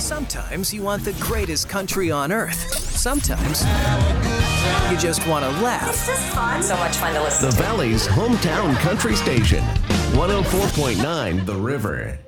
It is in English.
Sometimes you want the greatest country on earth. Sometimes you just want to laugh. This is fun. So much fun to listen The to. Valley's hometown country station, 104.9 The River.